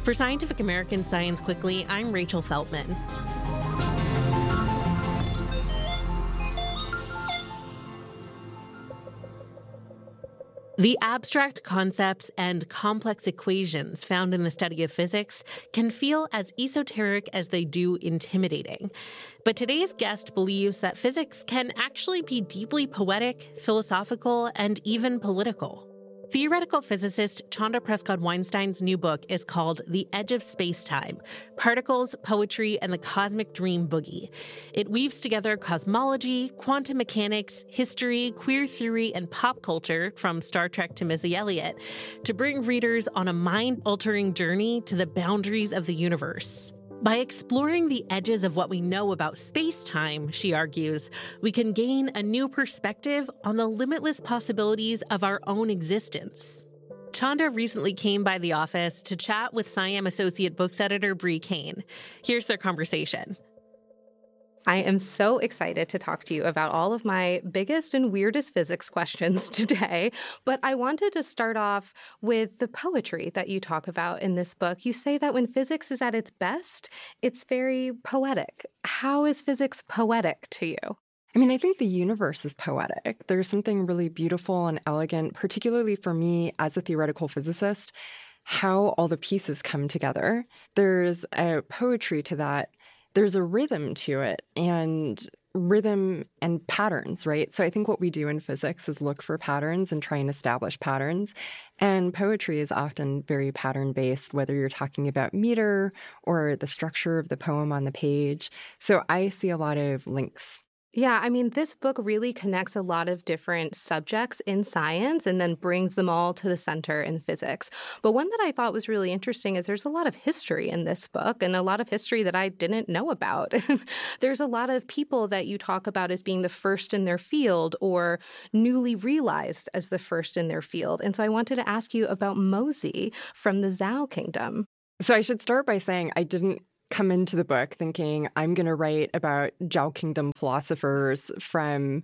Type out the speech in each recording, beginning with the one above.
For Scientific American Science Quickly, I'm Rachel Feltman. The abstract concepts and complex equations found in the study of physics can feel as esoteric as they do intimidating. But today's guest believes that physics can actually be deeply poetic, philosophical, and even political. Theoretical physicist Chanda Prescod-Weinstein's new book is called The Edge of Space-Time: Particles, Poetry, and the Cosmic Dream Boogie. It weaves together cosmology, quantum mechanics, history, queer theory, and pop culture, from Star Trek to Missy Elliott, to bring readers on a mind-altering journey to the boundaries of the universe. By exploring the edges of what we know about space-time, she argues, we can gain a new perspective on the limitless possibilities of our own existence. Chanda recently came by the office to chat with SciAm Associate Books Editor Bree Kane. Here's their conversation. I am so excited to talk to you about all of my biggest and weirdest physics questions today. But I wanted to start off with the poetry that you talk about in this book. You say that when physics is at its best, it's very poetic. How is physics poetic to you? I mean, I think the universe is poetic. There's something really beautiful and elegant, particularly for me as a theoretical physicist, how all the pieces come together. There's a poetry to that. There's a rhythm to it, and rhythm and patterns, right? So I think what we do in physics is look for patterns and try and establish patterns. And poetry is often very pattern-based, whether you're talking about meter or the structure of the poem on the page. So I see a lot of links. Yeah, I mean, this book really connects a lot of different subjects in science and then brings them all to the center in physics. But one that I thought was really interesting is there's a lot of history in this book, and a lot of history that I didn't know about. There's a lot of people that you talk about as being the first in their field or newly realized as the first in their field. And so I wanted to ask you about Mozi from the Zhou Kingdom. So I should start by saying I didn't come into the book thinking I'm going to write about Zhou Kingdom philosophers from,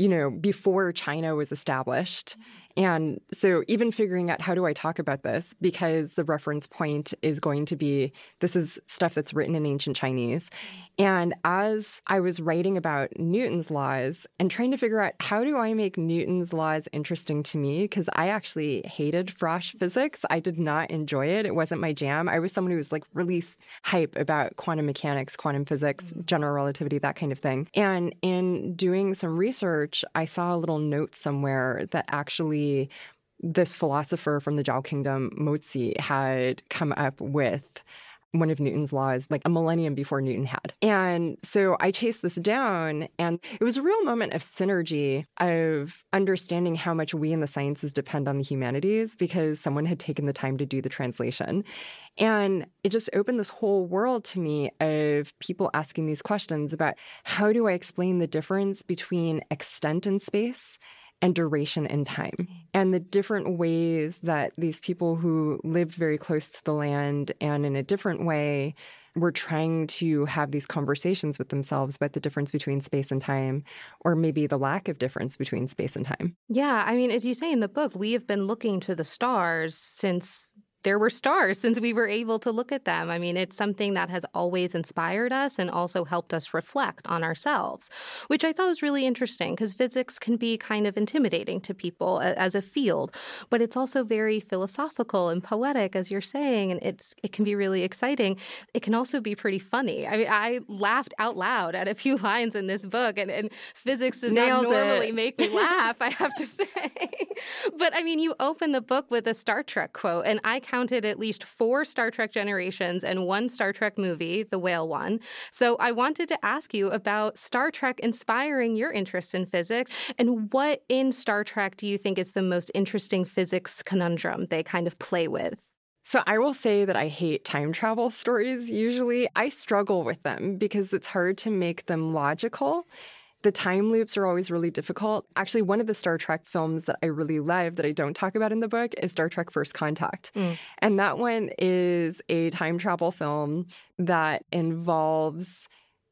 before China was established. And so even figuring out how do I talk about this, because the reference point is going to be, this is stuff that's written in ancient Chinese. And as I was writing about Newton's laws and trying to figure out how do I make Newton's laws interesting to me, because I actually hated frosh physics. I did not enjoy it. It wasn't my jam. I was someone who was really hype about quantum mechanics, quantum physics, general relativity, that kind of thing. And in doing some research, I saw a little note somewhere that actually this philosopher from the Zhou Kingdom, Mozi, had come up with one of Newton's laws like a millennium before Newton had. And so I chased this down, and it was a real moment of synergy, of understanding how much we in the sciences depend on the humanities, because someone had taken the time to do the translation. And it just opened this whole world to me of people asking these questions about how do I explain the difference between extent in space and duration in time, and the different ways that these people who lived very close to the land and in a different way were trying to have these conversations with themselves about the difference between space and time, or maybe the lack of difference between space and time. Yeah, I mean, as you say in the book, we have been looking to the stars since there were stars, since we were able to look at them. I mean, it's something that has always inspired us and also helped us reflect on ourselves, which I thought was really interesting because physics can be kind of intimidating to people as a field, but it's also very philosophical and poetic, as you're saying, and it can be really exciting. It can also be pretty funny. I mean, I laughed out loud at a few lines in this book, and physics does not normally make me laugh, I have to say. But I mean, you open the book with a Star Trek quote, and I counted at least 4 Star Trek generations and 1 Star Trek movie, the whale one. So I wanted to ask you about Star Trek inspiring your interest in physics, and what in Star Trek do you think is the most interesting physics conundrum they kind of play with? So I will say that I hate time travel stories usually. I struggle with them because it's hard to make them logical. The time loops are always really difficult. Actually, one of the Star Trek films that I really love that I don't talk about in the book is Star Trek First Contact. And that one is a time travel film that involves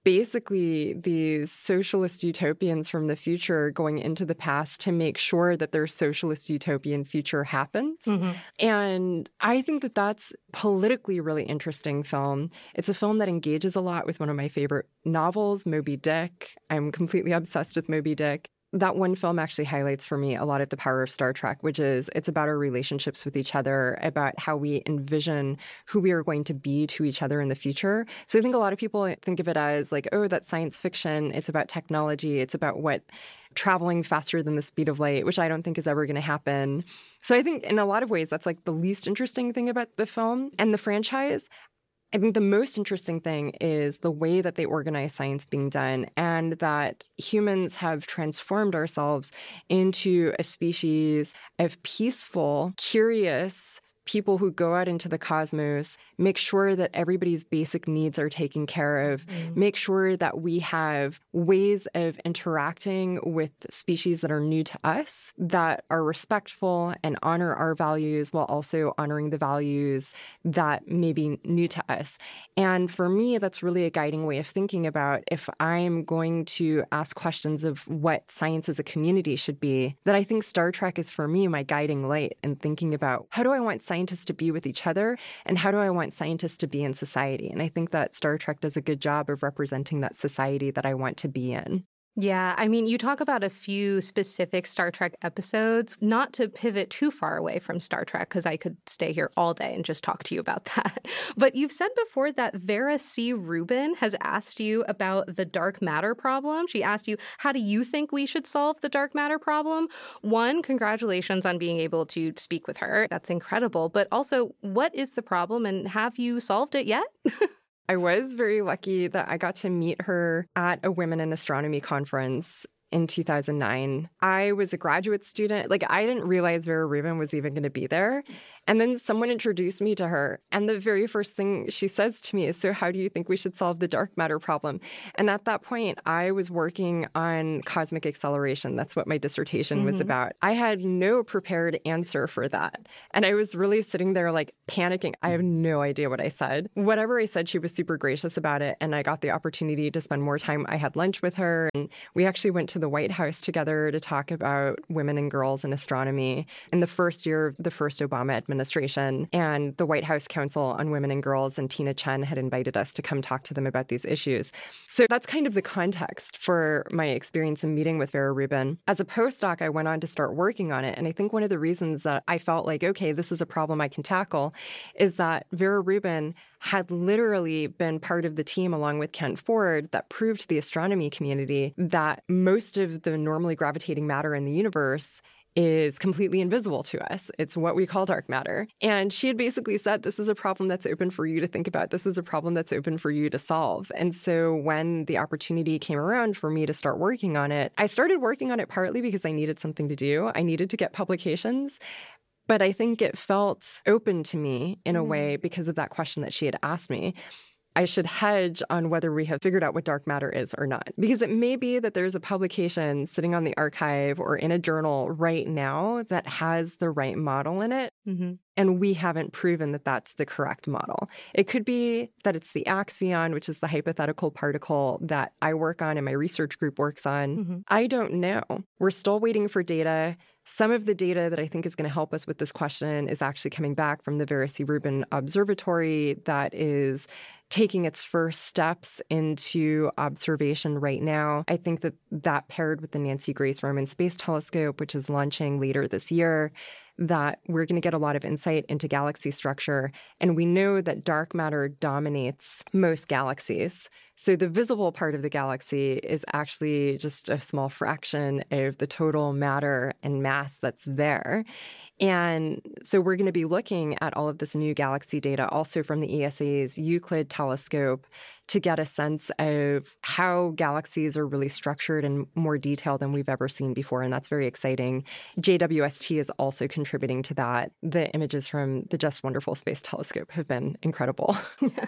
basically these socialist utopians from the future going into the past to make sure that their socialist utopian future happens. Mm-hmm. And I think that that's politically really interesting film. It's a film that engages a lot with one of my favorite novels, Moby Dick. I'm completely obsessed with Moby Dick. That one film actually highlights for me a lot of the power of Star Trek, which is it's about our relationships with each other, about how we envision who we are going to be to each other in the future. So I think a lot of people think of it as like, oh, that's science fiction. It's about technology. It's about what traveling faster than the speed of light, which I don't think is ever going to happen. So I think in a lot of ways, that's like the least interesting thing about the film and the franchise. I think the most interesting thing is the way that they organize science being done, and that humans have transformed ourselves into a species of peaceful, curious people who go out into the cosmos, make sure that everybody's basic needs are taken care of, make sure that we have ways of interacting with species that are new to us, that are respectful and honor our values while also honoring the values that may be new to us. And for me, that's really a guiding way of thinking about if I'm going to ask questions of what science as a community should be, that I think Star Trek is for me my guiding light in thinking about how do I want scientists to be with each other and how do I want scientists to be in society. And I think that Star Trek does a good job of representing that society that I want to be in. Yeah, I mean, you talk about a few specific Star Trek episodes, not to pivot too far away from Star Trek, because I could stay here all day and just talk to you about that. But you've said before that Vera C. Rubin has asked you about the dark matter problem. She asked you, how do you think we should solve the dark matter problem? One, congratulations on being able to speak with her. That's incredible. But also, what is the problem and have you solved it yet? I was very lucky that I got to meet her at a Women in Astronomy conference in 2009. I was a graduate student. Like, I didn't realize Vera Rubin was even going to be there. And then someone introduced me to her. And the very first thing she says to me is, so how do you think we should solve the dark matter problem? And at that point, I was working on cosmic acceleration. That's what my dissertation was about. I had no prepared answer for that. And I was really sitting there like panicking. I have no idea what I said. Whatever I said, she was super gracious about it. And I got the opportunity to spend more time. I had lunch with her. And we actually went to the White House together to talk about women and girls in astronomy in the first year of the first Obama administration. And the White House Council on Women and Girls and Tina Chen had invited us to come talk to them about these issues. So that's kind of the context for my experience in meeting with Vera Rubin. As a postdoc, I went on to start working on it. And I think one of the reasons that I felt like, okay, this is a problem I can tackle is that Vera Rubin had literally been part of the team along with Kent Ford that proved to the astronomy community that most of the normally gravitating matter in the universe is completely invisible to us. It's what we call dark matter. And she had basically said, this is a problem that's open for you to think about. This is a problem that's open for you to solve. And so when the opportunity came around for me to start working on it, I started working on it partly because I needed something to do. I needed to get publications. But I think it felt open to me in a way because of that question that she had asked me. I should hedge on whether we have figured out what dark matter is or not. Because it may be that there's a publication sitting on the archive or in a journal right now that has the right model in it. And we haven't proven that that's the correct model. It could be that it's the axion, which is the hypothetical particle that I work on and my research group works on. I don't know. We're still waiting for data. Some of the data that I think is going to help us with this question is actually coming back from the Vera C. Rubin Observatory that is taking its first steps into observation right now. I think that that paired with the Nancy Grace Roman Space Telescope, which is launching later this year, that we're going to get a lot of insight into galaxy structure. And we know that dark matter dominates most galaxies. So the visible part of the galaxy is actually just a small fraction of the total matter and mass that's there. And so we're going to be looking at all of this new galaxy data also from the ESA's Euclid telescope to get a sense of how galaxies are really structured in more detail than we've ever seen before. And that's very exciting. JWST is also contributing to that. The images from the Just Wonderful Space Telescope have been incredible.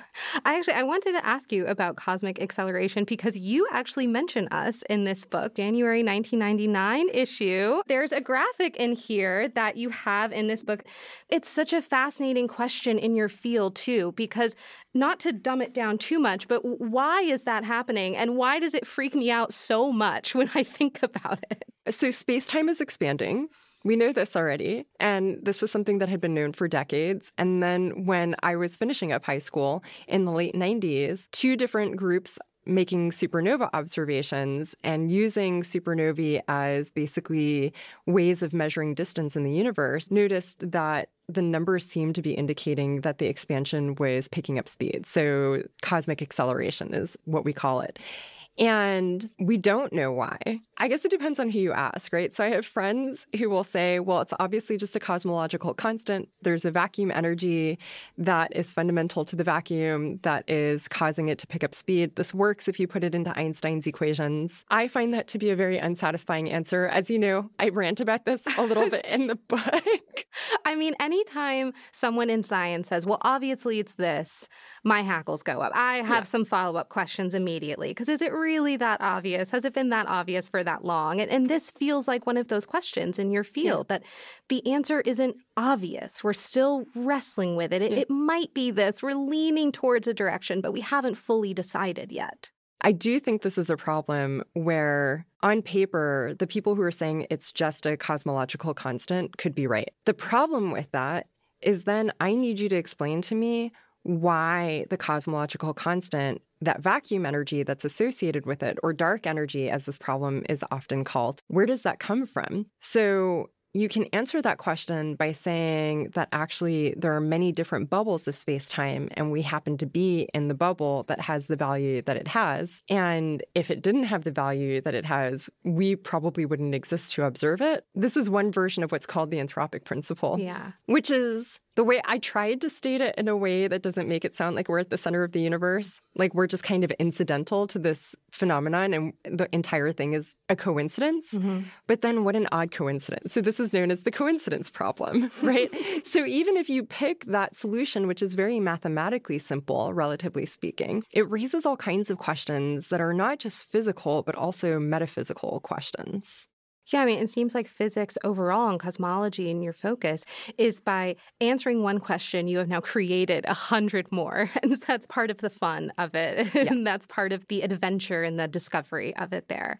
I wanted to ask you about cosmic acceleration because you actually mention us in this book, January 1999 issue. There's a graphic in here that you have in this book, it's such a fascinating question in your field, too, because not to dumb it down too much, but why is that happening? And why does it freak me out so much when I think about it? So space-time is expanding. We know this already, and this was something that had been known for decades. And then when I was finishing up high school in the late 90s, two different groups making supernova observations and using supernovae as basically ways of measuring distance in the universe noticed that the numbers seemed to be indicating that the expansion was picking up speed. So cosmic acceleration is what we call it. And we don't know why. I guess it depends on who you ask, right? So I have friends who will say, well, it's obviously just a cosmological constant. There's a vacuum energy that is fundamental to the vacuum that is causing it to pick up speed. This works if you put it into Einstein's equations. I find that to be a very unsatisfying answer. As you know, I rant about this a little bit in the book. I mean, anytime someone in science says, well, obviously it's this, my hackles go up. I have some follow-up questions immediately, because is it really that obvious? Has it been that obvious for that long? And this feels like one of those questions in your field that the answer isn't obvious. We're still wrestling with it. It might be this. We're leaning towards a direction, but we haven't fully decided yet. I do think this is a problem where, on paper, the people who are saying it's just a cosmological constant could be right. The problem with that is then I need you to explain to me why the cosmological constant, that vacuum energy that's associated with it, or dark energy, as this problem is often called, where does that come from? So you can answer that question by saying that actually there are many different bubbles of space-time, and we happen to be in the bubble that has the value that it has. And if it didn't have the value that it has, we probably wouldn't exist to observe it. This is one version of what's called the anthropic principle, which is the way I tried to state it in a way that doesn't make it sound like we're at the center of the universe, like we're just kind of incidental to this phenomenon and the entire thing is a coincidence. But then what an odd coincidence. So this is known as the coincidence problem, right? So even if you pick that solution, which is very mathematically simple, relatively speaking, it raises all kinds of questions that are not just physical, but also metaphysical questions. Yeah, I mean, it seems like physics overall and cosmology and your focus is by answering one question, you have now created 100 more. And that's part of the fun of it. And that's part of the adventure and the discovery of it there.